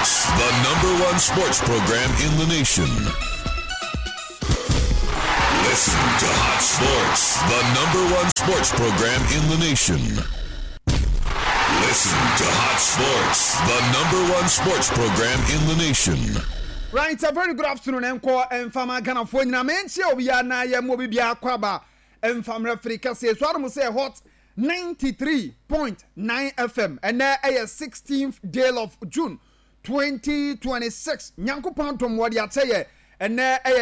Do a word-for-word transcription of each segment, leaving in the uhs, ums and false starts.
Sports, the number one sports program in the nation. Listen to Hot Sports, the number one sports program in the nation. Listen to Hot Sports, the number one sports program in the nation. Right, a very good afternoon, Enko and Fama Ghana for Namentia. We are now Mobibia Kwaba and Fam Africa says, so I'm say hot ninety-three point nine F M, and now a sixteenth day of June twenty twenty-six. Nyanko Pantom, what you say, and now a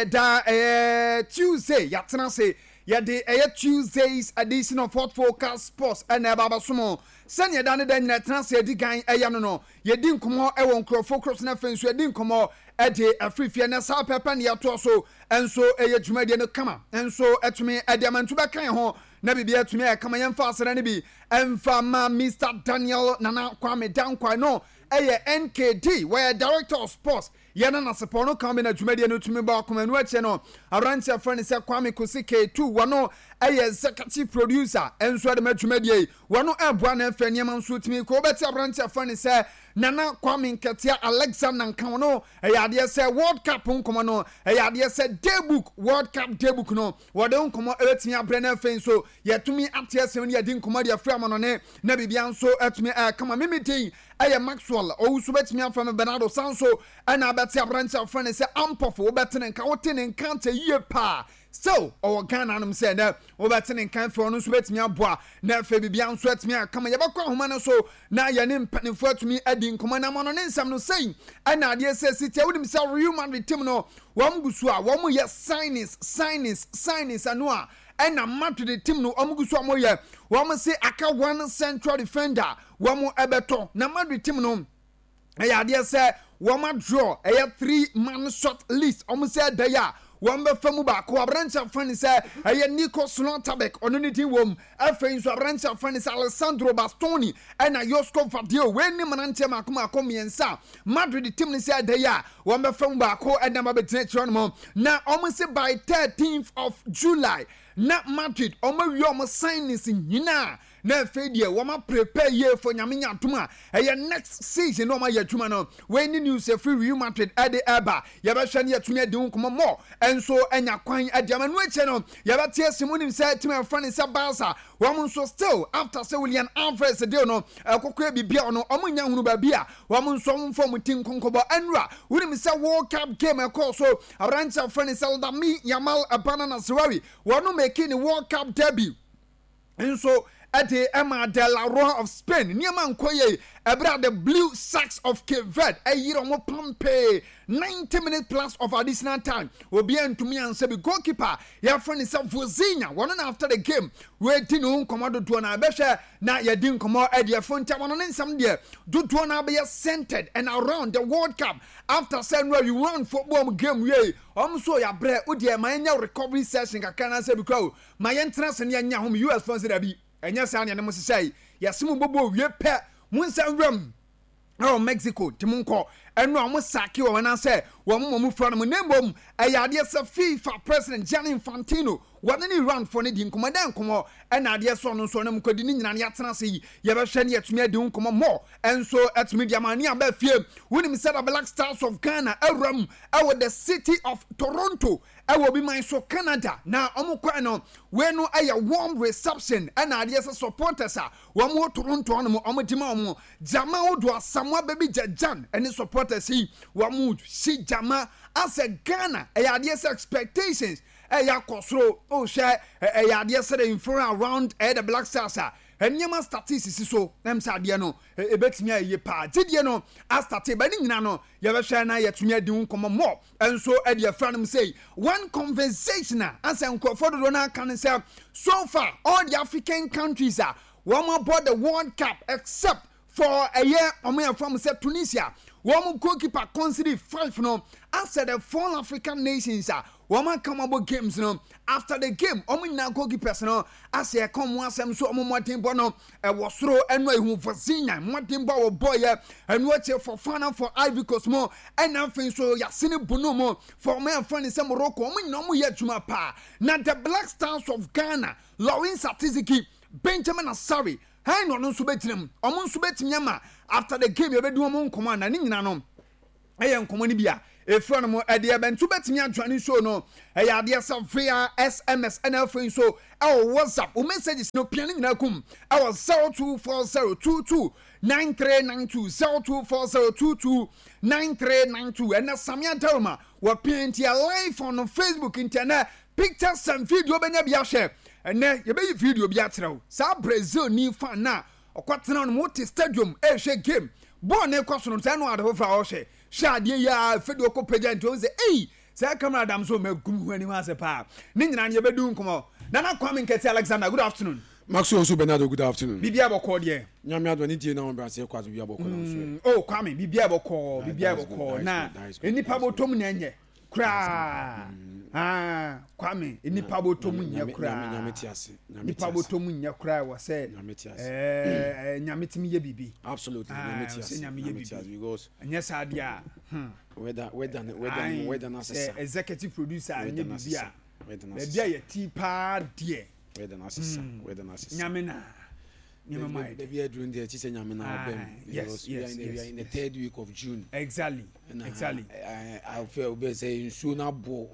da Tuesday, Yatana say. Yade a Tuesday's edition of Hot Focus Sports and Baba Sumo. Send your done then that transfer the guy a yano. You didn't come out a one crow focus na friends, you didn't come out a day a free fairness up and ya torso, and so a Jumadian come. And so at me a diamond to back home, never be at me a come and faster than be. And from Mister Daniel Nana Kwame down quite no. A N K D, where director of sports, Yana Nasapono coming at Jumadian to me back and watch no. Around your friend is a Kwame Kusike two, one no, a executive producer, and so the Metromedia, one no, and one and Fenyaman suit me, Kobeta Branch of friend is Nana Kwame Katia Alexander Kamano, a idea say World Cup Uncommano, a idea said daybook, World Cup daybook no, what don't come out Ertia Brenner Fen so, yet to me at yes when you didn't come out your friend on it, never be so at me, uh, come on, mimity, I am Maxwell, oh, so bet me from Bernardo Sanso, and I bet your branch of friend is a ample for better and counting and count a year pa. So, our Ghana said that over ten can for no sweat me a bois, never be beyond sweat me a come Yabaka Humana so now your name penny for to me adding command on an instant no saying. And idea says it tell himself human with Timno, one busua, one more yes, sinus, sinus, sinus, and noa. And I'm mad to the team no Omugusu Moya. One must say Aka one central defender, one more Eberton, Namad team no. I idea say one more draw, a three man shot list, almost said they are. One Befamuba, co branch of friend is a Nico Slontabek on unity womb, a friend so branch of friend is Alessandro Bastoni, and a Yosko Fadio, when Manante Makuma Komi and Sa, Madrid the team said they are. One Befamuba, co and number between now almost by thirteenth of July. Not Madrid, Omo Yoma signings in Yina. Na fedia wama prepare year for nyaminya tuma e next season no ma yatuma no when news e free Real Madrid at the eba ya ba hwane yatuma de nkomo more enso enya kwan adiama no eche no ya ba tie simunim say team friend say Barca wam so still after say William Alvarez de no akokọ bibia no omunya hunu ba bia wam so mfom tin konkobo enra wunim say World Cup game e call so Arancha friend say Dami Yamal Banana Sarawi wonu making the World Cup debut enso at the Emma de la Roa of Spain, Niaman Koye, about the Blue Sacks of Cape Verde, a year on Pompeii, ninety minutes plus of additional time will be to me and say goalkeeper. Your friend is up for Zina, one after the game, waiting on Commodore to an Abesha, now you didn't come out at your front time on some day, do to an Abia centered and around the World Cup after saying where you run football game. Yay, I'm so ya bread, would your my recovery session, I can't say because my entrance and your home U S funds be. And yes, I must say, yes, Mubo, ye pet, Munsa Rum, oh, Mexico, Timunko, and no one sack you when I say, one more from a name, a ideas of FIFA President Gianni Infantino, what any run for Nadine Commandant Como, and ideas on Sonum Codinin and Yatanasi, Yabashan yet me doing come more, and so at Media Mania Belfield, William said a Black Stars of Ghana, a rum, our the city of Toronto. I will be my so Canada. Now, Omukwano, where no a warm reception and ideas of supporters are. One more Toronto on Omotimo, Jama Odwa, Samoa baby Jajan, and the supporters see one mood, see Jama as a Ghana, a ideas expectations. A yakosro, oh, share a ideas in front around the Black Stars. And Yama statistics so, them Sadiano, a bet me a ye pa, Tidiano, as started by Nano, Yavashana yet me doing come more. And so at your friend say, one conversation as Uncle Fodona can say, so far, all the African countries are one more bought the World Cup except for a year or more from Tunisia. One more goalkeeper considered five no after the four African nations are. Woman come about games no after the game omo na goalkeepers no as e come wasem so omo Motimbo no e wosoro eno ehu for Zinya Motimbo wo boy e eno che for fana for Ivory Coast mo and afin so ya sene bono mo for me afan se Morocco omo na omo ye adwuma pa na the Black Stars of Ghana Lawrence Atiziki Benjamin Asari hey no no so betinam omo so betimya ma after the game you be do omo command na ni nyina no ɛyɛ nkɔmɔ ni bia efra no mo ɛde ɛbɛntu bɛtumi adwane show no ɛyɛ adeɛ sa via S M S ɛna afei so ɛwɔ WhatsApp o messages no piano nyina kum ɛwɔ zero two four zero two two nine three nine two zero two four zero two two nine three nine two ɛna Samia Telma wɔ pint ya live on Facebook internet pictures and video bɛnya bia hwɛ ɛnɛ yɛbɛyi video bia kyerɛw saa Brazil ni fan na ɔkwatena no mo te stadium ɛhwɛ game bɔɔ ne kɔ so no sɛ no ade hofra ɔhwɛ hwɛ adeɛ ya video ko pagya nti ɔn sɛ ei sɛ camera dam so magum ho anim ase pa ne nyina ne yɛbɛdu nkɔmɔ Nana Kwame Nketi Alexander, good afternoon. Maxwell also Bernardo, good afternoon. Bibia boko de. Nyame adwa ni tie na on brase kwa bibia boko na so. Oh, Kwame, bibia boko, bibia boko. Na enipa botom na enye. Kra. Ah, Kwame, enipa botom nya kra. Nyame ti ase. Enipa botom nya kra wo se. Eh, nyame timi ye bibi. Absolutely, nyame ti ase. Nyame ti ase because anya saade a. Hmm. Whether whether whether whether na se. Executive producer anya bibia. Bia ye ti pa de. Where the narcissa, where the narcissa. Nyamina. Nyamina. The beer during the Tisa Nyamina. Yes, yes, we are in the third week of June. Exactly. Exactly. I feel be saying sooner bo.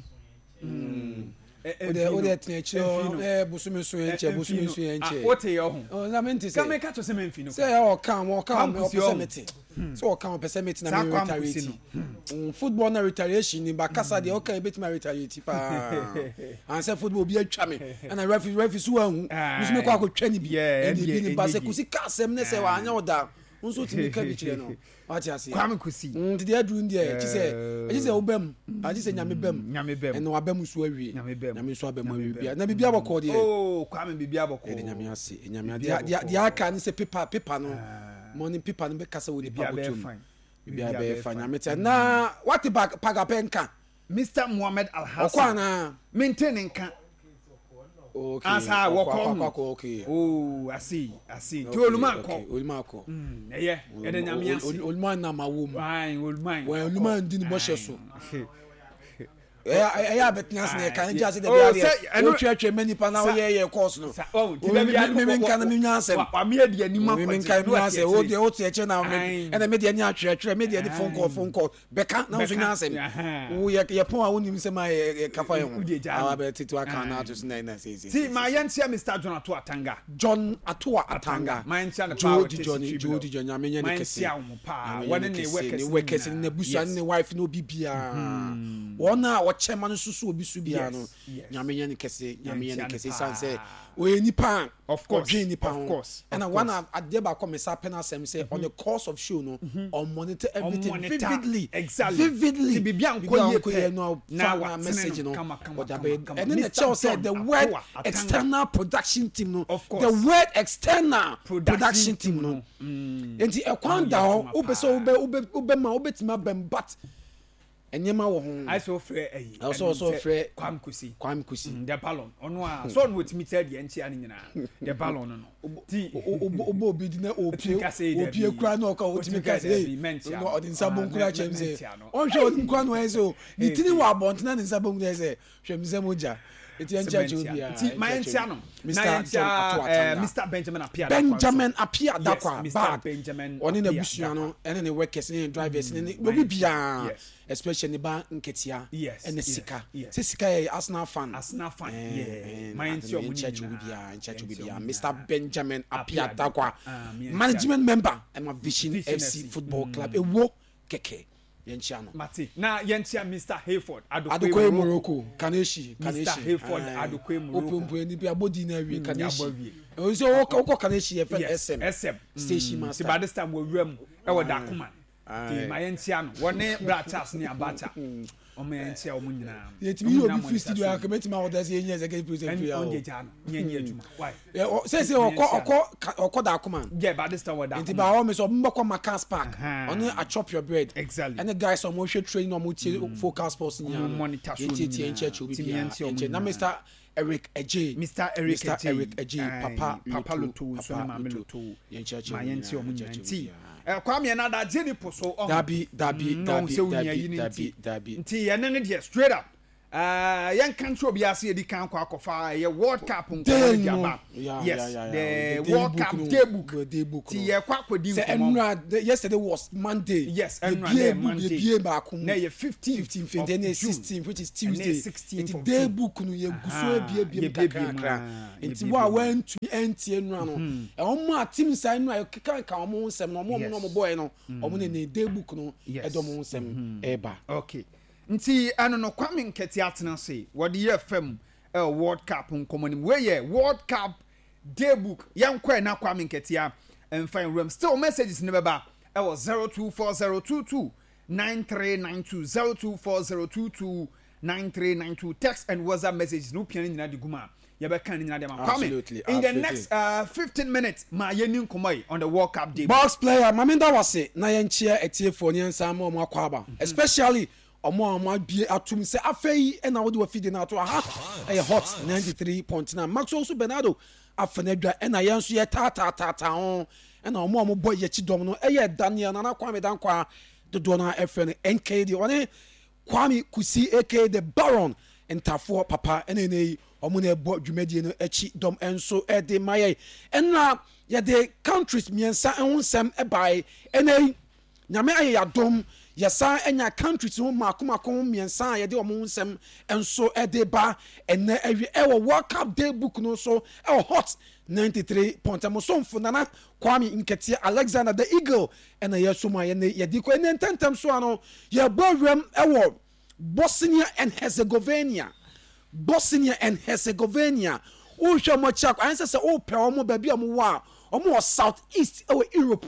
O de o de tnecho eh busumi so enche busumi so enche. What e yo ho? Oh na menti say. Come make to say menfi no. Say o kan o kan o percent. So o kan o percent na me retaliate. Football na retaliation ni ba kasa de o kan beti ma retaliate pa. And say football bi atwa me. And a referee referee so ahu. Busumi kwa akotwa ni bi. E bi ni ba se kusi kasem ne say wa anya oda. Unso timi ka bi kire no. What you say? Kwame kusi. Mm ti dey aduru there. Ti say, ti say obem. I just say nyame bem. Nyame bem. And wabem so awie. Nyame bem. Nyame so abem awie bia. Na bibia boko there. Oh, Kwame bibia boko. E nyame ase. E nyame dia dia aka ni say paper paper no. Morning paper no be kasa wo di paper botum. Bibia be fine. Nyame te na what back paga penka. Mister Mohammed Al Hassan. Okwana maintaining kan. Okay. Asa woko. Okay. Oh, I see. I see. To oluma ko. Oluma ko. Mm, yeah. E de nyame ase. Oluma na ma wo mu. Ai, oluma. Wa oluma ndi ni bo hye so. Eh eh ya betnas na kan ja se de bia de. O twetwe mani pa na wo ye ye course no. Oh, ti be bia me me kan na me nwa asem. Wa me ade ani ma ko. Me kan nwa asem. O de o te che na me. E na me de ani atwetwe me de de phone call phone call. Beka na so nwa asem. Wo ye ye pon a wonim se ma ka fa ye ho. Awa be titu aka na to na na say say. See my yantia Mister John Atua Atanga. John Atua Atanga. My yantia na power. Jody Jody John ya me nya ne kese. My yantia mo pa. One ne workers. Ne workers ne busu ne wife no bibia. Wona wo chema no susu obi su bia no nyame nya ne kese nyame nya ne kese san say o enipa of course enipa of course and one ade ba come say penal sem say on the course of show no on monitor everything vividly exactly vividly bibia nko ye no na message no and then the child said the word external production team no the word external production team no enti e kwanda ho obese obe obe ma obetima bem but enyema wo ho I so frɛ ayi I so so frɛ Kwam Kusi Kwam Kusi the ballon ono a so no wetimi tell the enchi ani nyina the ballon no ti obo obi di na opie opie kura na oka wetimi ka say no odi nsabon kura chem say on hwe odi kura no say o ni tini wa bontena ni nsabon kura say hwe mse moja eti encha chobia ti my encha no na encha Mister Benjamin Apia Benjamin Apia dakwa Mister Benjamin oni na busua no ene ne workers ne drivers ne obi bia especially ba nketia ene sika se sika ye Arsenal fan Arsenal fan yeah my encha encha chobia encha chobia Mister Benjamin Apia dakwa management member Emma Vision F C Football Club ewo keke yenchiano mati na yenchia Mister Hayford Adokwe Morocco Kaneshi Kaneshi Mister Hayford Adokwe Morocco open ni bia body na wi Kaneshi o so wo Kaneshi F M S M station master si badesta mo wiram e wo Dakuma ti ma yenchia no woni Brachas ni Abacha o ma yenchia o mu nyina yetimi yo bi free studio akameti ma oda se yenye executive producer free o ngeja no nyenye aduma why say say okọ okọ okọ Dakuma yeah badesta wo Dakuma nti ba o me so mbakọ Macas Park oni a chop your bread exactly and the guys some mo hwe train no mo tie focus sports nya monitor so tie tie enche obi bia na Mister Eric Eje Mister Eric Mister Eric Eje papa papa Lutu so na mama Lutu yenche ma yenche o mu nti eh Kwame na da je ni poso o dabi dabi dabi dabi dabi nti ye ne ne de straight up uh yan country obi ase edi kan kwa akofa ye World Cup nko di aba. Yes, the World Cup daybook. Daybook. Ti ye kwa kwadi nko. Yesterday was Monday. Yes, and Monday. Ye ba ko. Na ye fifteen, fifteen, then sixteen, which is Tuesday. It's daybook no ye guso ebie ebie kakra. Nti wa went to enti enu ano. E omo team side no e kan kan omo nsem no omo no boy no. Omo ne daybook no e do mo nsem eba. Okay. Nti ano no Kwame Nketi atena say what the F M eh World Cup nkomonim we ye World Cup daybook yankwa na Kwame Nketi a fine room still messages never ba e was zero two four zero two two nine three nine two zero two four zero two two nine three nine two text and WhatsApp messages no pian nyina de guma ye be kan nyina de ma Kwame in the next uh fifteen minutes ma yeni nkomoi on the World Cup daybook box player maminda wase na yenchia etiefo ni nsa ma mo akwaba especially omo omo bie atum se afei e na wo de wa feed na ato aha e hot ninety-three point nine Maxwell also Bernardo afenadwa e na yenso ye ta ta ta ta ho e na omo omo boy ye chidom no e ye Daniel na na Kwame Dankwa de do na F N N K D one Kwame Kusi aka the Baron entafo papa ene ne omo na ebo dwumadi no echi dom enso e de maye enna ye de countries miensa ehonsem e bai ene nyame aye ya dom yesa enya countries no makomako miensa ye de omo nsem enso e de ba ene awi e wo World Cup daybook no so e hot ninety-three point nine so mfo nana Kwame Nketi Alexander the Eagle ena yesoma ye ne ye di ko ene ntentem so ano ye bowrem e wo Bosnia and Herzegovina Bosnia and Herzegovina o hwe mo chak anse se o pe omo ba bia mo wa omo South East e Europe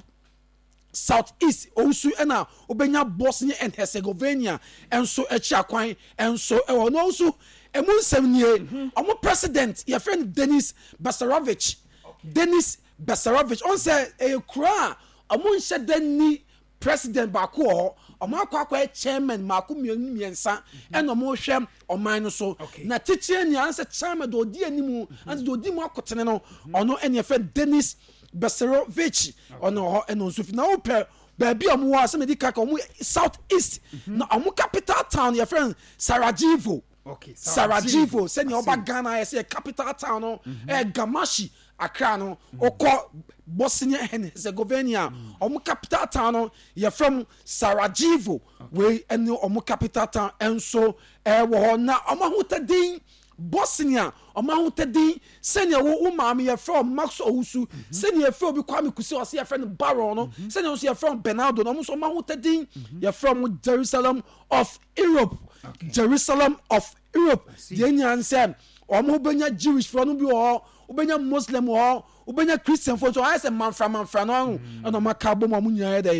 Southeast also ena obenya Bosnia and Herzegovina enso echi akwan enso e wono also emu nsem nie omo president your friend Denis Basarovic Denis Basarovic on say e kura omo nhye dani president ba ko omo akwa akwa chairman mako mienu miensa ena omo hwem oman no so na teachie ni anse chairman do di animu anse do di mu akotene no ono ene your friend Denis Basarovic ono ho eno so na ope baby omo wa se medika ka omo South East na omo capital town your friend Sarajevo okay Sarajevo se ni oba Ghana say capital town no eh Gamashi Accra no okọ Bosnia and Herzegovina omo capital town no you from Sarajevo we eno omo capital town enso eh wo ho na omo hotadin Bosnia omo hotadin senior wo maami ye from Max Owusu senior from bi Kwame Kusi o se ye friend Baron no senior so ye from Bernardo no so omo hotadin ye from Jerusalem of Europe Jerusalem of Europe the nyan say omo benya Jewish from bi o obenya Muslim o obenya Christian for so I say man from man from no and o makabom o munya dey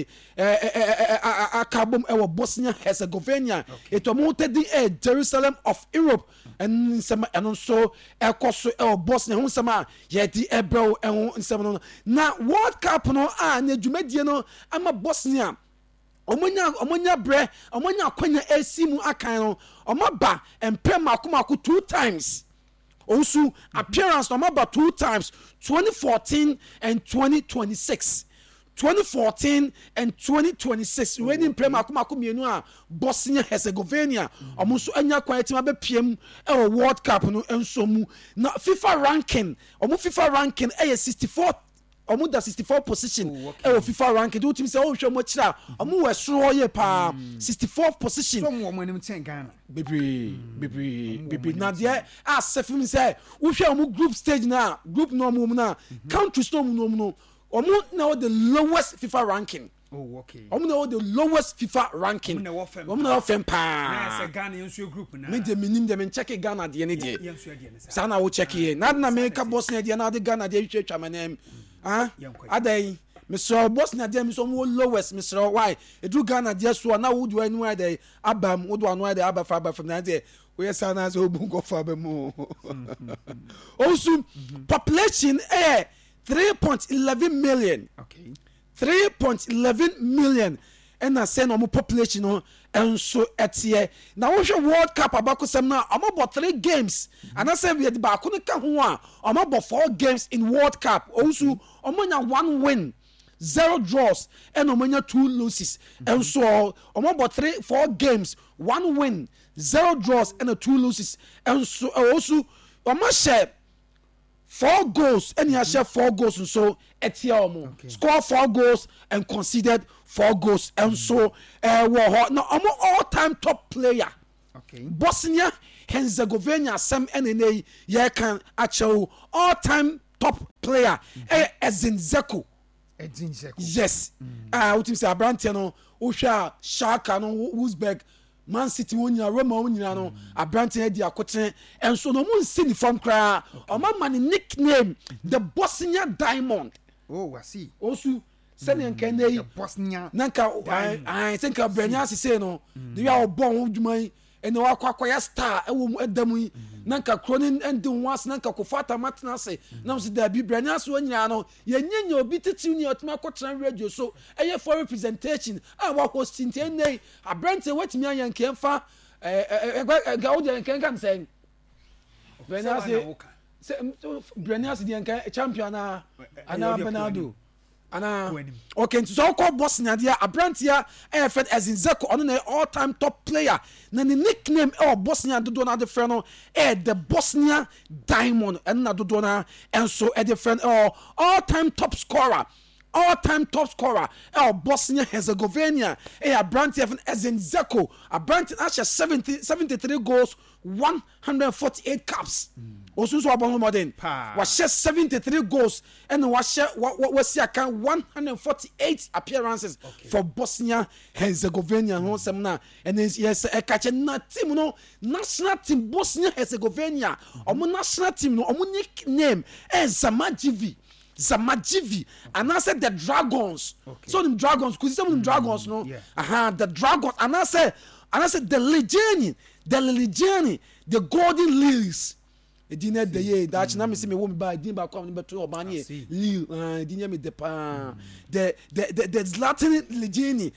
eh akabom e wo Bosnia Herzegovina it omo hotadin e Jerusalem of Europe and some and so ekoso e Bosnia hu sama ye di ebro e hu nsem no na World Cup no a na dwumadie no ama Bosnia omonya omonya bre omonya kwanya asimu akan no omaba empre makomako two times also appearance no maba two times twenty fourteen and twenty twenty-six twenty fourteen and twenty twenty-six when in prema akoma mienu a Bosnia Herzegovina omo so anya kwaetima be piem e World Cup no enso mu na FIFA ranking omo FIFA ranking e sixty-four omo da sixty-four position e o FIFA ranking do timi say o hwe mo kira omo we soro ye pa sixty-fourth position from wo manim ten Ghana bebre bebre bebre na de a sefim say wo hwe omo group stage na group no omo na countries no omo no omo na the lowest FIFA ranking. Oh, okay. Omo na the lowest FIFA ranking. Omo na ofem pa. Na say Ghana yensu group na. Me de minim de me check Ghana de ne de. Sa na wo check here. Na na me ka Bosnia de na de Ghana de hwetwa manem. Ah? Adai. Mister Bosnia de me so mo lowest Mister why? Edu Ghana de so na wo do anu ade abam wo do anu ade aba fa aba from na de. We say na so bu go fa be mo. Also population eh three point one one million. Okay. three point one one million. And I send on population no and so etie. Now we show World Cup abako sem na am about three games. And I say we the back no ka ho a am about four games in World Cup. Also am na one win. zero draws and omanya two losses mm-hmm. and so omo three four games one win zero draws and a two losses and so also omo share four goals and he share four goals and so etia omo okay. score four goals and conceded four goals and mm-hmm. so uh wo no omo all time top player okay Bosnia Herzegovina Sam N N A ye can actual all time top player eh Edin Dzeko Edin Dzeko yes ah what you say Abrantia no Usha Shaka no Wolfsburg Man City wonya Roma wonya no Abrantia di akoten and so no mun see the form cry o man man nickname the Bosnia Diamond. Oh I see also send nkan dey Bosnia nanka I think Brenya say no they are born dwuma ene wa kwakwaya star ewo mu adamu yi nanka kronin endin was nanka ko fata matna se na so da bi branya so nyina no ye nyenya obi titi ni otuma kwotran radio so eye for representation a wa hosting tenei abrante watimi ayan kemfa eh ga wo de kan kan say branya se branya se de kan champion na ana Bernardo ana okay so call Bosnia dia Abrantia eh fed as in Dzeko on an all time top player na the nickname eh Bosnia do na the friend eh the Bosnia Diamond and na do na and so eh the friend oh all time top scorer all time top scorer eh Bosnia Herzegovina eh Abrantia as in Dzeko Abrantia has seventy seventy-three goals one hundred forty-eight caps also so about modern was share seventy-three goals and was share what was here can one hundred forty-eight appearances okay. for Bosnia Herzegovina no sem na and yes e catch na team no national team Bosnia Herzegovina omo national team no omo nickname is Zamajivi Zamajivi and I said the Dragons okay. so the Dragons cuz some mm, Dragons no yeah. aha the Dragons and I said and I said the Legioni the Legioni the Golden Lilies edina de ye that na me se me wo me ba edin ba kwa me beto obani Lille edina me de pa the the the Zlatan Legini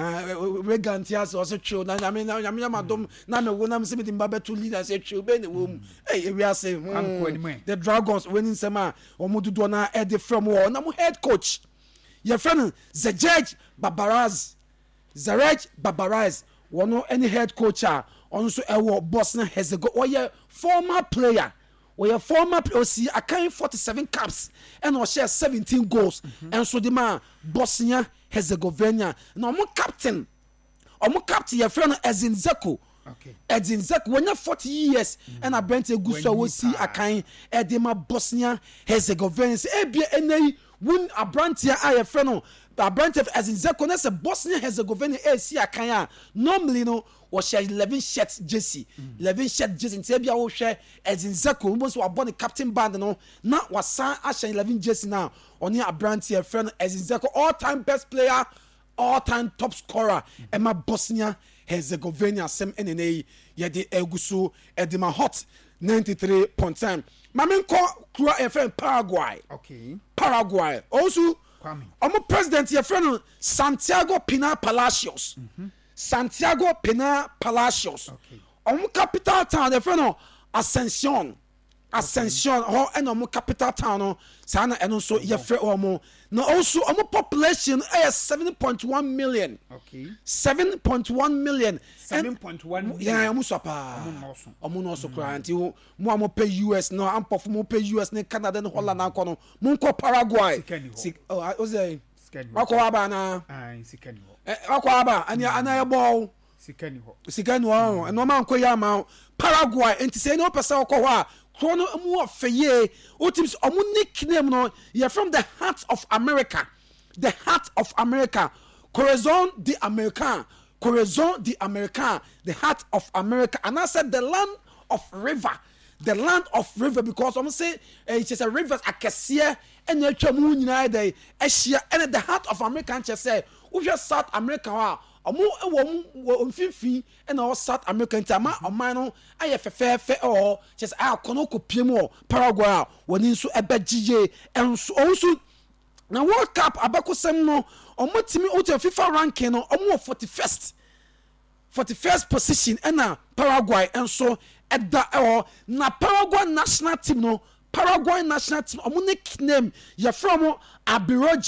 Regantias also true na me na me madom na me wo na me se me de ba beto Lille say true be ne wo eh we are say the Dragons winning sema omodudo na e de from wo na mo head coach your friend Zajej Babaraz Zarej Babaraz wono any head coach a also e Bosnia Herzegovina or your former player or your former player see I carry forty-seven caps and or share seventeen goals mm-hmm. and so the man Bosnia Herzegovina now my captain or my captain your friend Edin Dzeko okay Edin Dzeko when you forty years mm-hmm. and I bent a good so we see I can edema Bosnia Herzegovina say be any win a brantia I your friend Abrantev as in Dzeko na se Bosnia Herzegovina A C akanya normally no was share eleven shirts jersey mm. eleven shirt jersey ntia bia wo hwe as in Dzeko mo so abon the captain band no na wasan a share eleven jersey now oni Abrantev friend as in Dzeko all time best player all time top scorer mm. Emma Bosnia Herzegovina sem N N A ye de eguso edema hot ninety-three point ten mamen ko kura e friend Paraguay okay Paraguay also Omo president your friend Santiago Pina Palacios. Mm-hmm. Santiago Pina Palacios. Okay. Omo capital town your friend Ascension. Ascension okay. Ho and omo capital town no sana and also your friend omo. Now also omo population is seven point one million. Okay. seven point one million. seven point one million. Yeah, omo so pa. Omo no so kra anti mo omo pay U S no am perform mo pay U S ne Canada ne Holland na ko no. Mo ko Paraguay. Sik oh o say Akwa aba na. Ah, sikani ho. Eh akwa aba ani ana ebo. Sikani ho. Sikani ho. No man ko ya ma Paraguay enti say no person ko ho a Chrono mu afeye otims omu nickname no you're from the heart of America the heart of America Corazon de America Corazon de America the heart of America and I said the land of river the land of river because I'm say it's just a river akese and atwa mu nyina dey ehia and the heart of America and say we just South America ha omo ewo mfifi e na South America ntama oman no aye fefefe o just a kono kopiem o Paraguay woni nso ebagije enso onso na World Cup abakosem no omo timi o te FIFA ranking no omo forty-first forty-first position e na Paraguay enso edda o na Paraguay national team no Paraguay national team omo nickname ya from Abiroja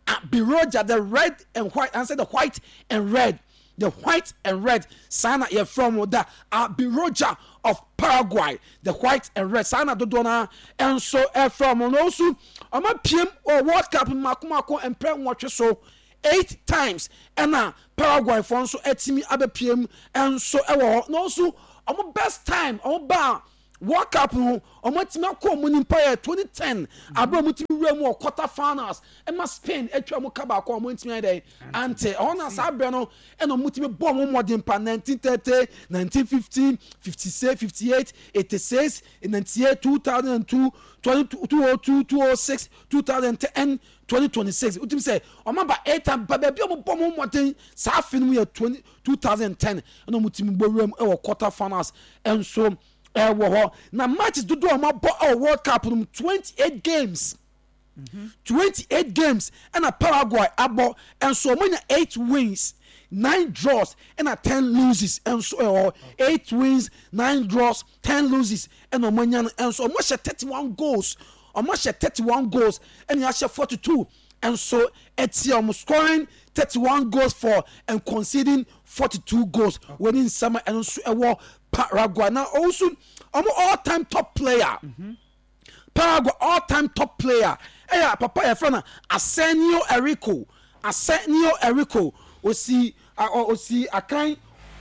Abiroja, the red and white, answer the white and red. The white and red, Sana ye from the Abiroja of Paraguay, the white and red, Sana Dodona, and so from also, I'm a P M or World Cup in Makumako and Prem watch so eight times, and now Paraguay for so etimi abe P M and so ewo no so I'm a best time, I'm ba. World Cup no omatima ko mo nimpa twenty ten abra mutimi remu quarter finals e ma Spain etwa mo kaba ko mo ntimi dey ante ona sabra no e no mutimi bom mo modern pa nineteen thirty nineteen fifty fifty-six fifty-eight eighty-six ninety-eight two thousand two two thousand two oh six two thousand ten twenty twenty-six utimi say o ma ba eight time ba bi mo bom mo modern sa afin mu ye two thousand ten no mutimi bo rem e quarter finals and so Eh, now matches do do a World Cup um, twenty-eight games, mm-hmm. twenty-eight games, and a Paraguay abo, and so many eight wins, nine draws, and a ten loses, and so uh, eight wins, nine draws, ten loses, and a manyan, and so much thirty-one goals, almost thirty-one goals, and you have forty-two, and so it's um, scoring thirty-one goals for and conceding forty-two goals okay. Winning summer and so uh, Paraguay now also I'm all-time top player. Mm-hmm. Paraguay all-time top player. Hey, papa, your friend, Arsenio Erico, Arsenio Erico. Osi, osi, akan,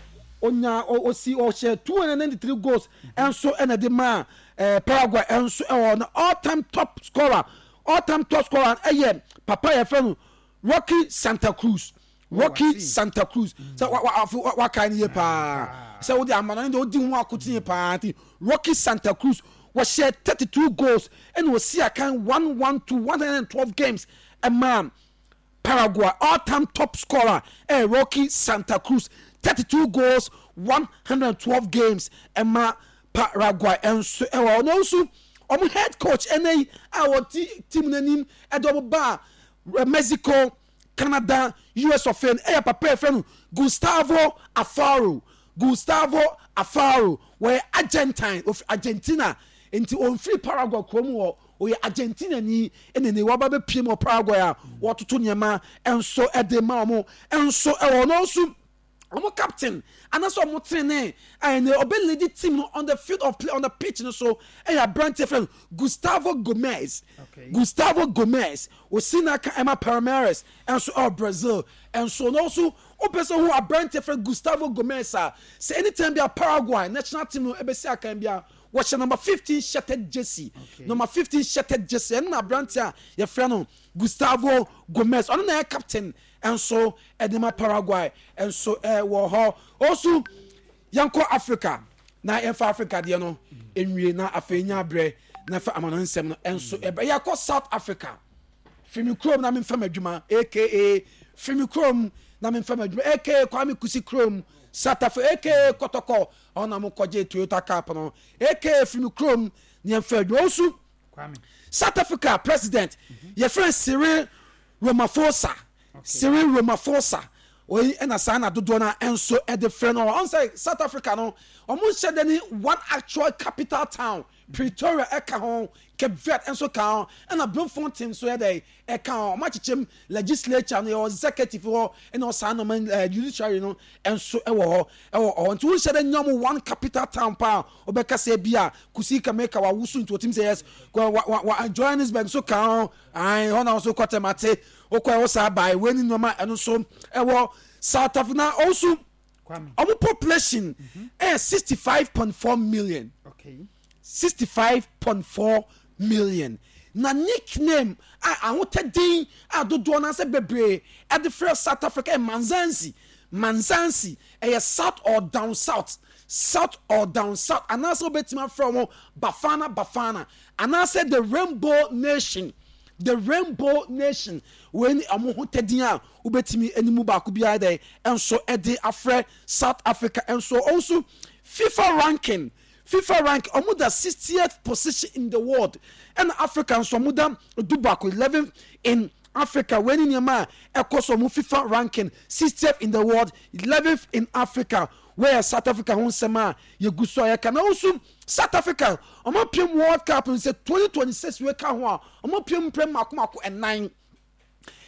onya, osi, osi, two hundred ninety-three goals, mm-hmm. and so and the man, uh, Paraguay, and so on all-time top scorer, all-time top scorer. Hey, yeah, papa, your friend, Rocky Santa Cruz. Rocky oh, Santa Cruz. Mm-hmm. So what what what kind of pa? So the amount of the one couldn't party. Rocky Santa Cruz was shared thirty-two goals and was see a kind one one to one hundred twelve games. A man, Paraguay all-time top scorer. Eh, Rocky Santa Cruz thirty-two goals, one hundred twelve games. A man, Paraguay and so and also our head coach and they our team name at double bar Mexico. Canada, U S of N, eh, papa friend Gustavo Alfaro, Gustavo Alfaro, where Argentine of Argentina into on free Paraguay Como or Argentina ni and then the Wababe P M of Paraguay, what to Tunyama, and so at the Mamo, and so I also. I'm a captain, and that's what I'm training. And the ability team on the field of play on the pitch, and so I have brand friend Gustavo Gomez. Okay. Gustavo Gomez was seen like Emma Palmeiras, and so our Brazil, and so also a person who are brand friend Gustavo Gomez. Say anytime they are Paraguay national team, no Ebesi can be a watch number fifteen shattered Jesse, okay. Number fifteen shattered Jesse, and na brand your friend Gustavo Gomez, on the captain. And so Edema Paraguay and so eh wo also yanko Africa na efa Africa de no enwie na afenya bre na fa amano nsem no and so e yakọ South Africa Fimi Chrome na me fam adwuma aka Fimi Chrome na me fam adwuma aka Kwame Kusi Chrome South Africa aka Kotoko ona mo koje Toyota Cup no aka Fimi Chrome ne fa adwuma also Kwame South Africa president mm-hmm. Your friend Cyril Ramaphosa. Okay. Cyril Ramaphosa we and asana dodona and so at the friend or on say South Africa no almost said any one actual capital town Pretoria eka hon Cape Verde and so can and a Bloemfontein so they eka much him legislature or executive or and also man judiciary no and so e wo e wo until said any one capital town pa obeka say bia kusika make our wusu into team say yes Johannesburg so can I on also kwatemate okwa wosa by when normal and so e South Africa also our population mm-hmm. is sixty-five point four million. Okay. sixty-five point four million. Na nickname I want to din I do do na say bebre at the first South Africa Manzansi. Manzansi a south or down south. South or down south. And also betima from Bafana Bafana. And I said the Rainbow Nation. The Rainbow Nation when amu hotedia ubetimi enimu ba ku bia dey and so e dey afre South Africa and so also FIFA ranking FIFA rank omu the sixtieth position in the world and Africans so mu da Dubaku eleventh in Africa when in yama e koso mu FIFA ranking sixtieth in the world eleventh in Africa where South Africa hon sema ye guso ya kana also South Africa omo piem World Cup in say twenty twenty-six we ka ho omo piem prem makomako and nine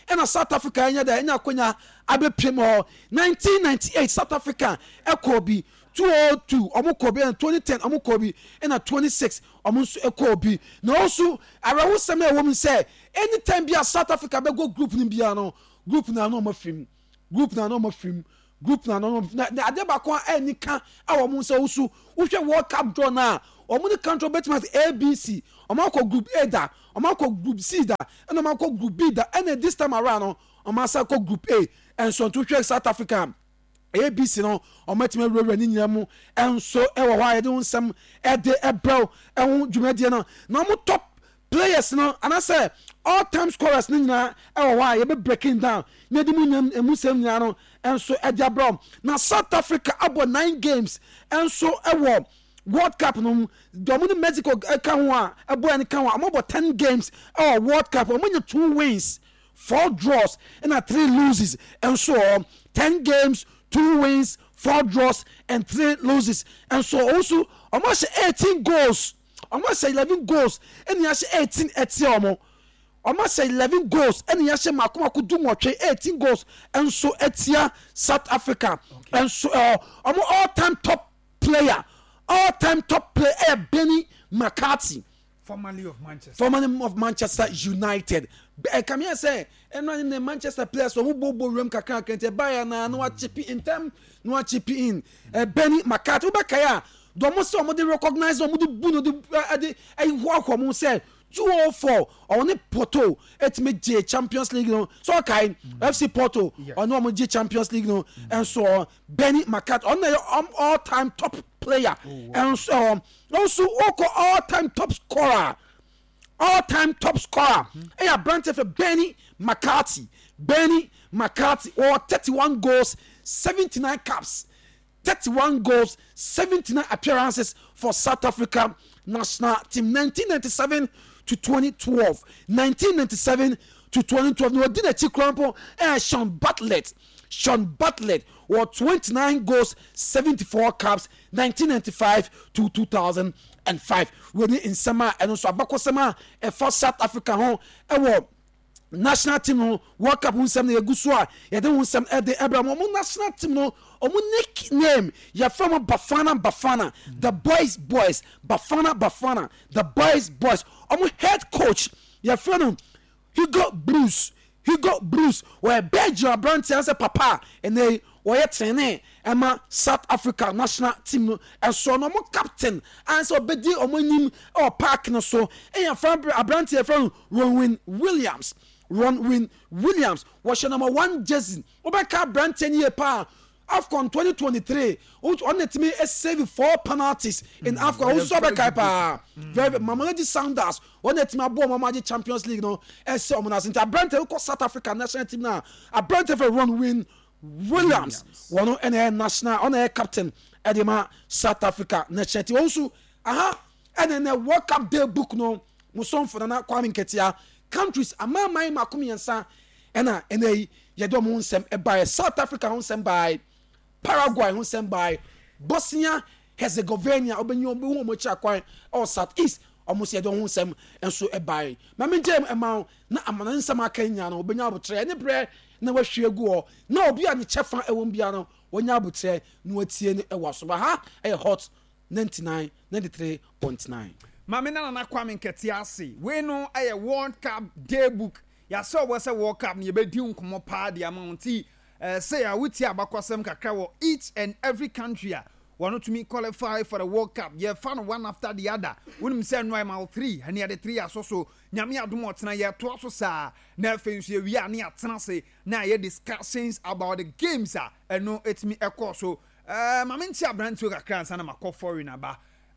ɛna South Africa ɛnyɛ da ɛnya akonya abɛpiem hɔ nineteen ninety-eight South Africa ɛkɔ bi two oh two ɔmo kɔ bi ɛna twenty ten ɔmo kɔ bi ɛna twenty-six ɔmo nso ɛkɔ bi na ɔso arawusɛm a ɛwɔ mu sɛ anytime bi a South Africa bɛgo group ni bia no group na no ɔmo firim group na no ɔmo firim group na no na ade baako a ɛni ka a ɔmo nso ɔso wohwɛ World Cup draw na ɔmo ne country betiment A B C ɔmo akɔ group A da ɔmo akɔ group C da ɛna ɔmo akɔ group B da ɛna this time around no ɔmo asa akɔ group A ɛnso nto hwɛ South Africa A B C no ɔmo atumi awurawura ne nyinaa mu ɛnso ɛwɔ hɔ a yɛde ho nsɛm ɛde ɛbrɛw ɛho dwumadie no na ɔmo top players no anasɛ all time scorers ne nyinaa ɛwɔ hɔ a yɛbɛ breaking down na yɛde mu nyam emu sɛm nyinaa no ɛnso ɛde abrɛw na South Africa abɔ nine games ɛnso ɛwɔ World Cup no ɔmo ne Mexico ɛka ho a ɛbɔ ɛne ka ho a ɔmo bɔ ten games ɛwɔ World Cup ɔmo nya two wins four draws ɛna three loses ɛnso ɔ ten games two wins four draws and three loses ɛnso also ɔmo ahyɛ eighteen goals ɔmo ahyɛ eleven goals ɛna yɛahyɛ eighteen ɛtia ɔmo ɔmo ahyɛ eleven goals ɛna yɛahyɛ mako mako du nwɔtwe eighteen goals ɛnso ɛtia South Africa ɛnso ɔ ɔmo all time top player. All-time top player eh, Benny McCarthy, formerly of Manchester, formerly of Manchester United. Eh, come here say, and in the Manchester players who bobo room kakra kente Bayern na no chip in time, no chip in. Eh, Benny McCarthy, ubakaya. Do mo se omo dey recognize omo dey bu no dey eh work omo say two oh four on the Porto et me J Champions League no so kai F C Porto on no J Champions League no and so Benny McCarthy on the all time top player oh, wow. And so also all time top scorer all time top scorer e ya branch for Benny McCarthy Benny McCarthy or thirty-one goals seventy-nine caps thirty-one goals seventy-nine appearances for South Africa national team nineteen ninety-seven to twenty twelve nineteen ninety-seven to twenty twelve no did a chikrampo eh Sean Bartlett Sean Bartlett or twenty-nine goals seventy-four caps nineteen ninety-five to two thousand five really in summer and also abako summer e for South Africa home e wo national team no World Cup hun sem na eguso a ye de hun sem e de Abraham omo national team no omo nickname ya from Bafana Bafana the boys boys Bafana Bafana the boys boys omo head coach ya from Hugo Bruce Hugo Bruce where Belgium brand say papa and they were training Emma South Africa national team no and so no more captain and so bedi omo nim or park no so and ya from Abranti from Ronwin Williams Ronwin Williams was your number one jersey Obaka brand ten year pa AFCON twenty twenty-three on the team is saving four penalties in mm, AFCON also Obaka pa very Mamelodi Sounders on the team abo Mamaji Champions League no as so mona since brand ko South Africa national team now a brand for Ronwin Williams one on a national on a captain Edema South Africa national team also aha and then the World Cup day book no muson for na Kwame Nketia countries ama mai makumi yansa ena ena yedom ho nsem e by South Africa ho nsem by Paraguay ho nsem by Bosnia Herzegovina obenyo obo mo cha kwan or South East almost yedom ho nsem enso e by ma me gem e ma na amana nsem akanya na obenya abotre ne bre na wahwe gu na obi a ne chefa ewom bia no wonya abotre na watie ne e waso ba ha e hot ninety-nine ninety-three point nine Mame na na Kwame Nketia ase we no aye World Cup day book ya so we say World Cup ne be di nkomo pa de amount eh say ya wuti abakwasem kakra wo each and every country a one to me qualify for the World Cup ye fan one after the other wonim say no am three and the three aso so nyame adom otena ye to aso sa na afensu wi ane atena se na ye discussions about the games a eno etimi ekọ so eh mame nti abrantu kakra nsa na makọ foreign ba.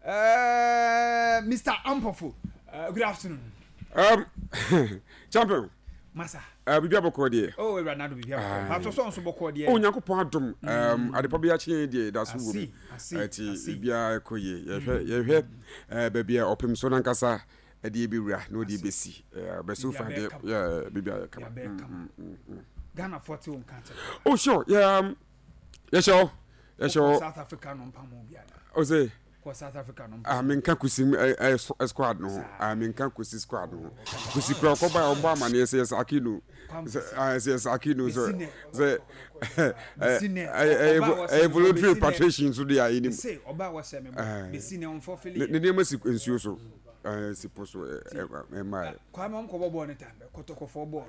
Uh, Mister Ampofo, uh, good afternoon. Um, champion. Massa. Uh, Bibia Bokodi. Oh, we're not Bibia. I was also Bokodi. Oh, Nyankopon adom. Um, I the probably actually dey that's who. I see. I see. Bibia Koye. Ye hwe, ye hwe. Eh, Bibia opim so nankasa e dey bi wura no dey besi. Eh, be so far dey. Yeah, Bibia come. Ghana forty on country. Oh, sure. Yeah, um, yeah, sure. Yeah, sure. South Africa no pamo bia. O say for South Africa no ah menka kusi squad no ah menka kusi squad no kusi kro ko ba omba ma na yes akino ah yes akino so ze eh voluntary patrician so dey ayi ni say oba wa se me be si ne on for fili ne ne ma si nsuo so eh si poso eh ma kwa ma mko bobo ne tambe kotoko for ball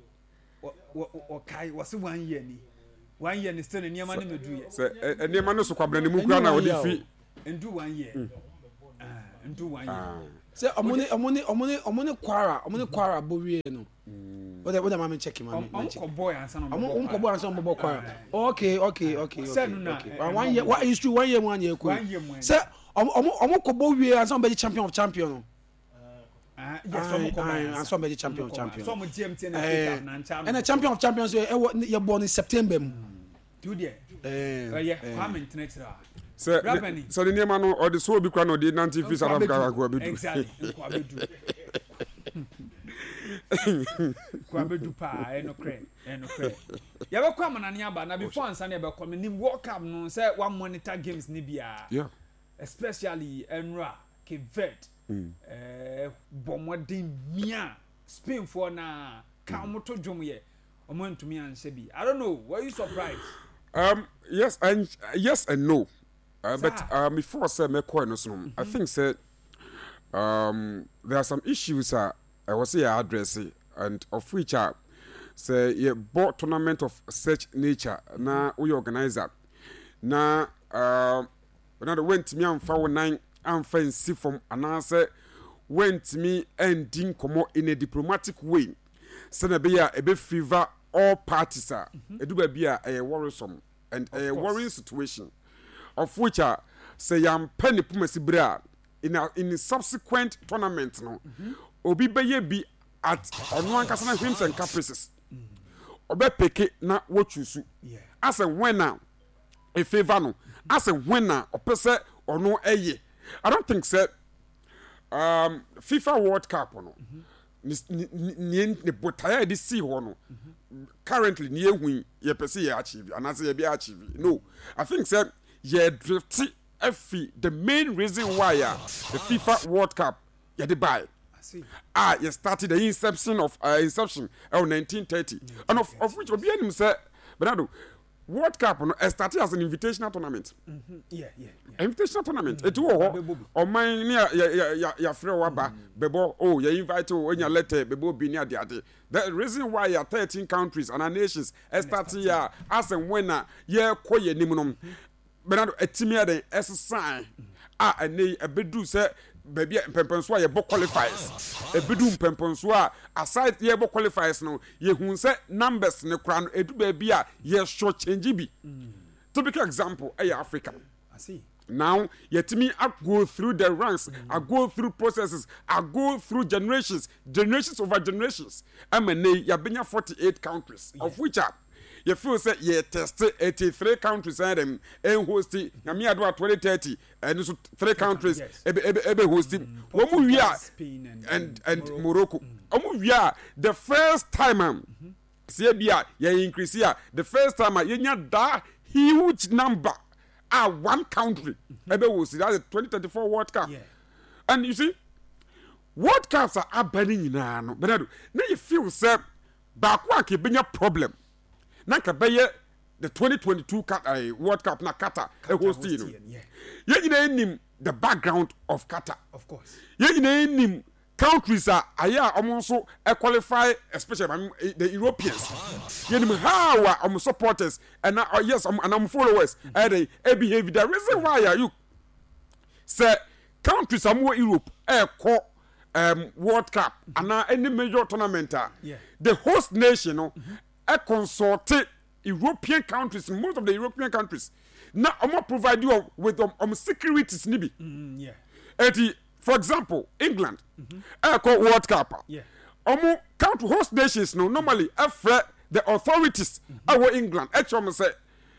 o kai was one year ni one year ni still ne niam na medu ye se niam no so kwabra ne mu kura na odi fi ndu one year ah ndu one year se omoni omoni omoni omoni kwara omoni kwara bowie no what what am I checking man on boy answer no on ko boy answer no kwara okay okay okay okay one year what is true one year one year ko se omo omo ko bowie answer be champion of champion no ah yes omo ko boy answer be champion of champion so mo G M T na pick up na champion and a champion of champions you born in September do there eh yeah how many tonight so so the name no or the so be kwa no the ninety feet South Africa go be do exactly kwa be do kwa be do pa e no kre e no kre ya be kwa manane aba na before ansa na be kwa nim World Cup no say one monitor games ni bia yeah especially Enra Kevet eh bomodin mia Spain for na ka moto dwom ye omontumi anse bi I don't know, were you surprised? um yes and yes and no. Uh, but um, before I say me coin no, I think said um there are some issues uh, I was here addressing and of which are say a board tournament of such nature na we organizer na um when I went me am fa nine am fancy from and say went me ending come in a diplomatic way say na be ya e be favor all parties ah e do ba bia e worrisome and a worrying situation of which are say yam penny pumasi bra in a, in the subsequent tournament no obi beye bi at ono ankasa na whims and caprices obe peke na wochusu as a winner a favor no as a winner opese ono eye I don't think say um FIFA World Cup no ni ni ni botaya di see ho no currently ni ehun ye pese ye achieve anase ye be achieve no I think say ye drift efi the main reason why uh, the FIFA World Cup ye dey buy I see ah you started the inception of uh, inception of nineteen thirty mm, and of, of which obi anim say Bernardo World Cup no started as an invitational tournament mhm yeah yeah, yeah. Invitational tournament it wo o man ni ya ya ya free waba bebo oh you invite o nya letter bebo bi ni ade ade the reason why ya thirteen countries and nations started here as a winner ye koye nim no Bernardo etimi aden exercise a ene ebedu se baby pempenso a ye bo qualifiers ebedu pempenso a aside ye bo qualifiers no ye hu se numbers ne kra no edu baby a ye short change bi typical example eh Africa I see now yetimi I go through the ranks mm. I go through processes I go through generations generations over generations amene ya benya forty-eight countries yeah. Of which are you feel say you test eighty-three countries and them and hosting Yami Adwa twenty thirty and so three countries ebe ebe hosting omu wia and and Morocco omu wia the first time am see bia you increase here the first time you nya that huge number ah one country ebe hosting that the twenty twenty-four World Cup yeah. And you see World Cups are happening now no but now you feel say back one ke benya problem Nanka beye the twenty twenty-two uh, World Cup na Qatar e hosting you know. Yeah. Ye ina nim the background of Qatar. Of course. Ye ina nim countries are aya omonso e qualify especially the Europeans. Ye nim how am supporters and uh, yes um, and am followers mm-hmm. e dey behave the reason why are you say countries am Europe e ko um World Cup mm-hmm. and any major tournament uh, yeah. The host nation no mm-hmm. I consulted European countries, most of the European countries. Now, I'm going to provide you with um, um, securities. Mm, yeah. And, for example, England, mm-hmm. I call World Cup. Yeah. Um, country host nations, no, normally, after the authorities, mm-hmm. our England, actually, say,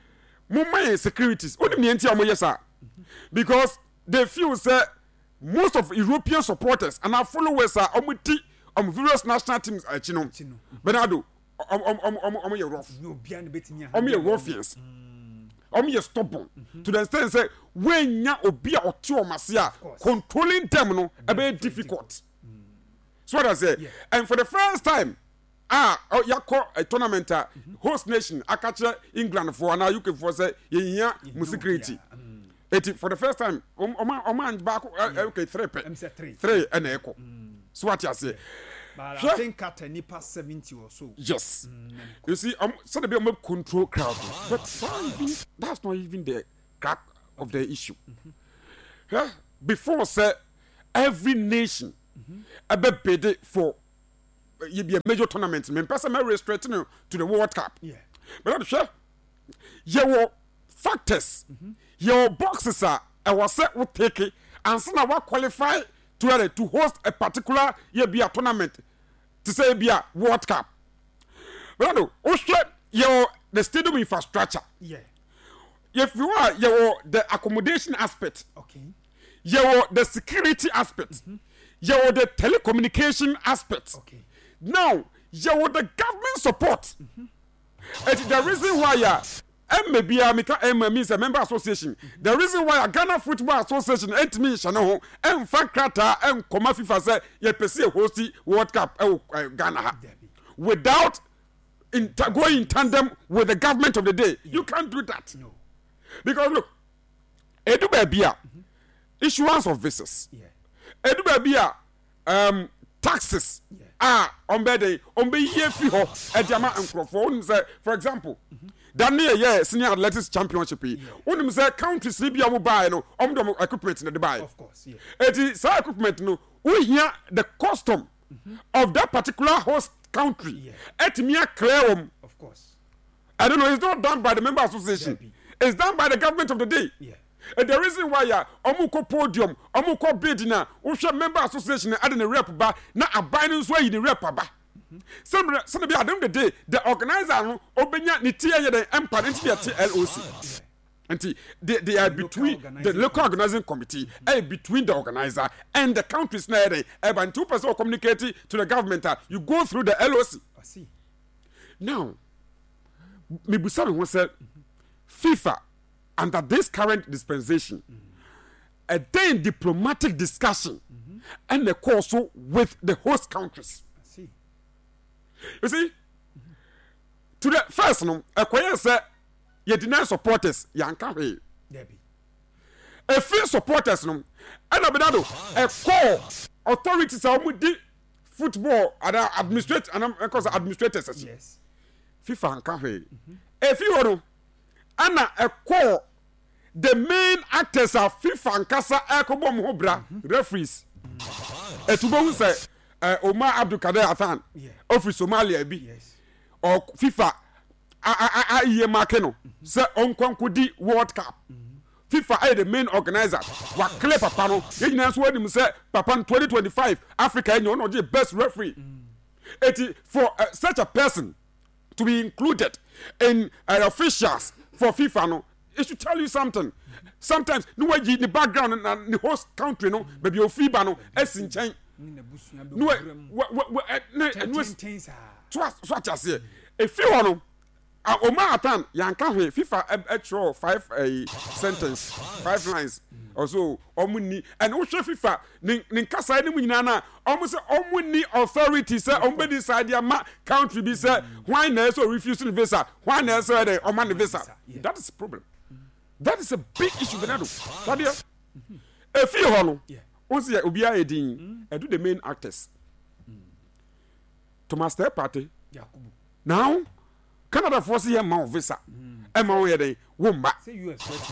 Mumma securities. Only yes, sir. Because they feel say most of European supporters and our followers are on um, various national teams. Uh, Chino. Bernardo. Um um um um um you're rough. Um you're ruffians. Um om ye stubborn mm-hmm. to the extent say when nya obi a ote o mase a controlling them no e be difficult mm. so what I say yeah. and for the first time ah oh, yakọ a tournament a mm-hmm. host nation akache England for na U K for say yenya mu security yeah. mm. it for the first time o o man back okay three pe three three and echo mm. so what I say but I think at any past seventy or so yes mm. you see um so the be um, control crowd but even, that's not even the crack of the issue mm-hmm. yeah? Before say every nation mm-hmm. a bid for you be a major tournament me person me restricting to the World Cup yeah but I'm sure your factors mm-hmm. your boxes are I was set with take it and so now what qualify to uh, to host a particular year be a tournament to say be a World Cup but no also your the stadium infrastructure yeah if you are your the accommodation aspect okay your the security aspect mm-hmm. your the telecommunication aspect okay now your the government support mm-hmm. it's the reason why ya M B A Mika M means a member association mm-hmm. the reason why Ghana Football Association eight me shano em fakrata em koma FIFA say ye pese host World Cup e Ghana without in going in tandem with the government of the day yeah. you can't do that no because look edu ba bia mm-hmm. issuance of visas yeah edu ba bia um taxes yeah. ah on be dey on be ye fi ho ediama nkrofo say for example mm-hmm. Daniel yeah senior athletics championship yeah. Unim say countries li bia mo buy no om do equipment na dey buy of course yeah eti say equipment no we hear the custom mm-hmm. of that particular host country yeah. etimi clear um of course I don't know it's not done by the member association yeah. It's done by the government of the day yeah. And the reason why ya omuko podium omuko bid na wo member association ade ne rep ba na aban nso ayi ne rep ba some some be at the end of the day the organizer no obenya ne tie ye the empire into the L O C and they, they are the between the local organizing committee mm-hmm. and between the organizer and the countries na dey about two percent communicate to the government uh, you go through the L O C I see now me busa me say FIFA under this current dispensation mm-hmm. a day in diplomatic discussion mm-hmm. and the course with the host countries I see you see mm-hmm. to the first no a question say you deny supporters yanka he debi a few supporters no and abedado a call authorities are di football and administrate and because administrators yes FIFA yanka he a few no ana a call the main actors are FIFA nkasa ekobom ho bra referees etubo say uh, Omar Abdul Kader Athan yeah. of Somalia bi yes or FIFA a a a ye make no say onkwankodi World Cup mm-hmm. FIFA is the main organizer wa clear papa no ye nyina so wadim say papa twenty twenty-five Africa enyo no the best referee mm. it for uh, such a person to be included in uh, officials for FIFA no it should tell you something sometimes no way the background and the host country no baby o FIBA no esin chen no way no so so just say if you no Omar Atan yanka hwe FIFA actual five a sentence five lines also omuni and o FIFA nin nin kasa ni nyina na omo say omuni authority say ombe decide ma country be say why na so refusing visa why na so dey o man visa that is the problem that is a big issue Bernardo that is if you hono o say obi a edin e do the main actors Thomas Step party Yakubu now Canada force here ma visa e ma wo dey wo mba say U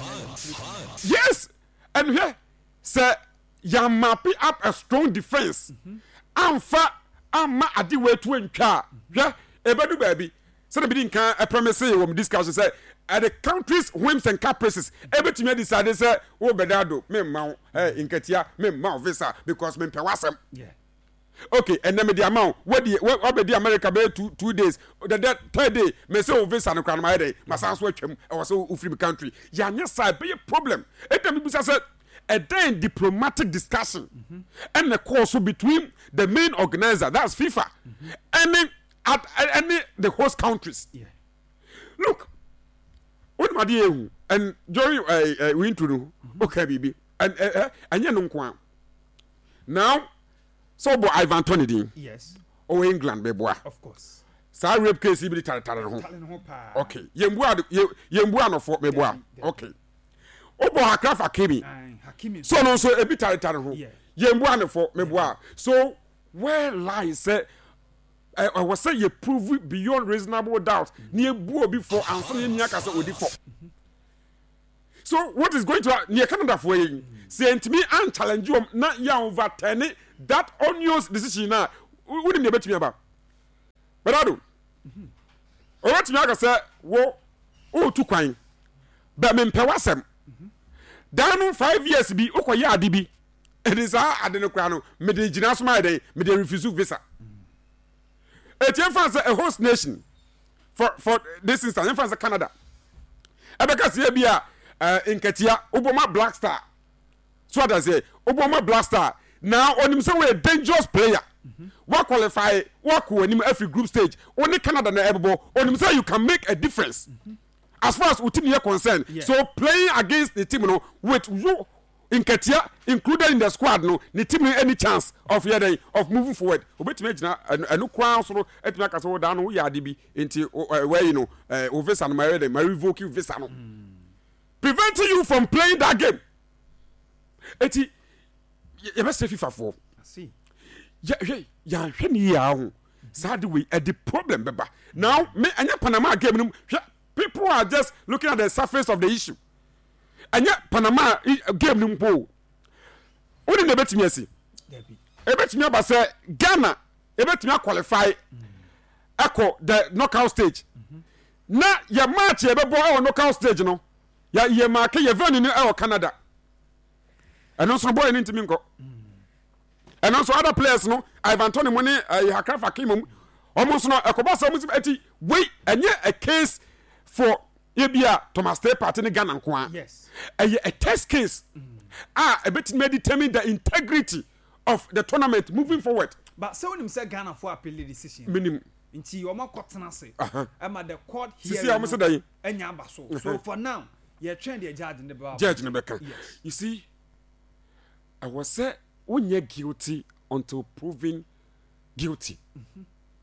S yes and here say ya map up a strong defense amfa amma ade we to ntwa hwe e bedu baabi say the bidin kan a promise we discussion say at the country's whims and caprices everything decide say wo bedado me ma eh inkatia me ma visa because me pewasem yeah okay and then me the amount what the what be the America be two two days the third day me say o visa no kran my day ma san so atwam e was so free country ya nya side be a problem e dem bi say a then diplomatic discussion mm-hmm. and the course between the main organizer that's FIFA mm-hmm. and then at any the host countries yeah look what ma dey ehu and during uh, uh, winter no okay bibi and anya no nko now so bo Ivan Toney din yes o England be boa of course sa rape case bi tare tare ho okay yembu yembu anofo me boa okay o bo Akraf Hakimi Hakimi so no so e bi tare tare ho yembu anofo me boa so where lies say I was say you prove beyond reasonable doubt near buo before and so you nya kasa odi for. So what is going to near Canada for you? Say to me and challenge you not ya overturn that onions decision now. Wouldn't you bet me about? But I do. Or what me say wo o tu kwan. But me pewasem. Down five years be okoya adibi. It is a adenokra no me de gina so my day me de refuse visa. It's a host nation for for this instance. In France, Canada. Ebeka see bia in Ketia, Obama Black Star. So what I say, Obama Black Star. Now on him say we a dangerous player. What qualify? What when him every group stage? Only Canada na ebo. On him say you can make a difference. As far as the team is concerned. Yeah. So playing against the team, you know, with you. In Ketia, included in the squad, no, the team any chance of year of moving forward. Obet me na anu kwa so et na kaso down wo ya dibi into where you know uh visa and my my revoke visa no. Preventing you from playing that game. Eti you best FIFA for. I see. Ya ya hwe ni ya ho. Sad way at the problem beba. Now me anya Panama game no people are just looking at the surface of the issue. Anya Panama game no mpo. Woni na betimi asi. Debi. E betimi aba say Ghana e betimi qualify echo the knockout stage. Mm-hmm. Na ya match e bebo e knockout stage no. Ya ye mark ye venue ni e Canada. And also boy ni ntimi nko. And also other players no Ivan Toney money uh, Akraf Hakimi almost no ekobasa musi eti wait enye a case for Ebia Thomas Tay party in Ghana nko. Yes. A, a test case. Mm. Ah, a bit may determine the integrity of the tournament moving forward. But so when you say Ghana for appeal decision. Minimum. Until you are caught say. Am at the court here. See, I'm saying. So, so for now, you're trying to judge in the bar. Judge in the back. Yes. You see, I was said when you're guilty until proven guilty. Mm-hmm.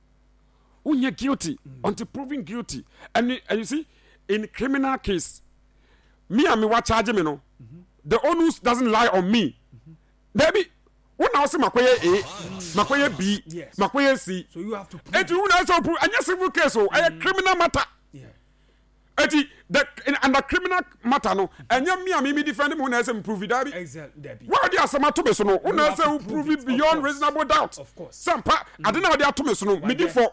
When you're guilty mm-hmm. until proven guilty, and, and you see. In criminal case, me and me what charge me no. Mm-hmm. The onus doesn't lie on me. Baby, mm-hmm. when I say makoye A, makoye B, yes. makoye C. So you have to prove. And you also prove. And yes, civil case, so mm-hmm. a criminal matter. Yeah. Eti the in under criminal matter no. And you me and me defend him when I say prove it. That exactly. Why do you say to me so no? When I say prove it beyond reasonable doubt. Of course. Some part. I don't know they are to me so no. Me for.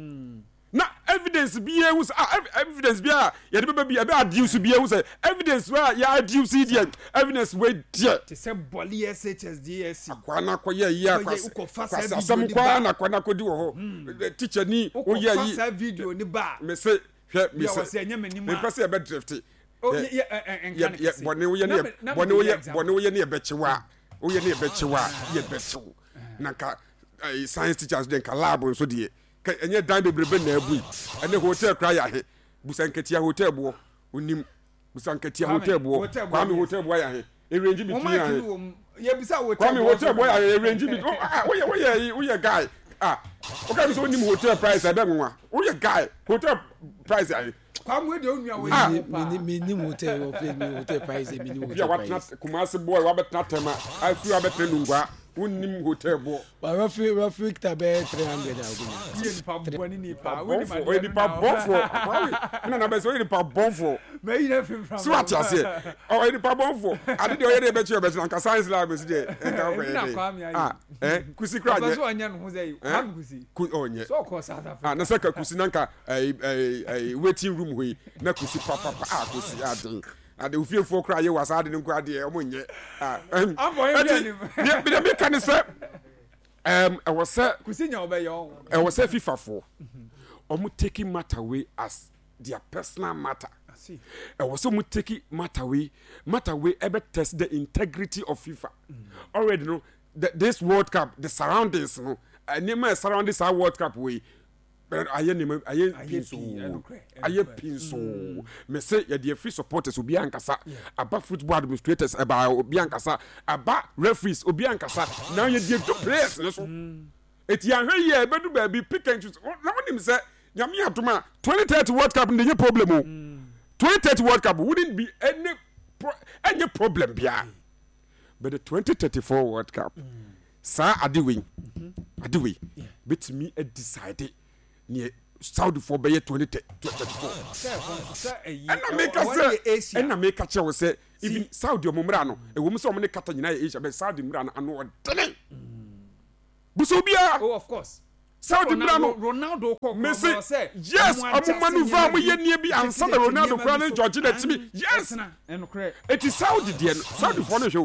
Na evidence be here was evidence be here ya de be be adduce be here was evidence where ya adduce there evidence we there to say boli S H S D S akwa na kwa ye ya kwa asam kwa na kwa na kodi wo ho teacher ni o ye yi fa video ni ba me say hwe me say me pese e be drift o ye enkan ye boni wo ye ne boni wo ye boni wo ye ne e be chiwa wo ye ne e be chiwa ye be chiwo na ka science teachers den ka lab so de enye dan bebrebe na abu ene hotel kra ya he busanketia hotel bo onim busanketia hotel bo kwame hotel bo ya he e range between ya he ye bisa hotel kwame hotel bo ya he range between wo ye wo ye wo ye guy ah okay so onim hotel price ebe nwa wo ye guy hotel price ya he kwame we de onua we ni mi ni hotel wo fe mi hotel price mi ni hotel price ya wat kumase boy wa betna tema afi wa betna nungwa unim hotel bo ba refi refi tabe three hundred ago ni pa bo ni ni pa we ni pa bonfo na na be so ni pa bonfo me yi na fim from so what you say o ni pa bonfo ade de o ye de be chi o be na science lab be de enka we de ah eh kusi kra je so anya no ho say kwam kusi ku onye so ko South Africa ah na se ka kusi nanka eh eh waiting room hoyi na kusi papa pa ah kusi adin ade ofiefo kra ye wasa ade nko ade e mo nye ah bi de me kan say um I was say kusinya obeyo I was say FIFA for omo taking matter away as their personal matter. I see. I was omo taking matter away matter away ever test the integrity of FIFA. Mm. Already no the, this World Cup the surroundings no and my surroundings our World Cup way but I am I am pinso I am pinso me say ya the free supporters obi ankasa about football administrators about obi ankasa about referees obi ankasa now you dey two players so eti ahwe ye bedu ba bi pick and choose na wonim say nyame atoma twenty thirty World Cup no problem o twenty thirty World Cup wouldn't be any pro, any problem bia but the twenty thirty-four World Cup sa adiwe adiwe bet me a decide near Saudi for be twenty thirty-four and I make us say and I make a chair say even Saudi omumra no e wo so mo ne kata nyina Asia be Saudi mura no ano odene busobia oh of course Saudi Ronaldo, Ronaldo ko ko say yes amu maneuver mo ye nie bi ansa na Ronaldo kra na George na timi yes enokre it is Saudi there Saudi for no